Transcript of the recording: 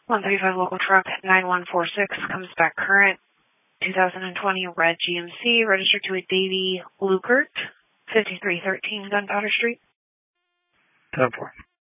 135 local truck 9146 comes back current. 2020 red GMC registered to a Davey Lukert, 5313 Gunpowder Street. 10-4.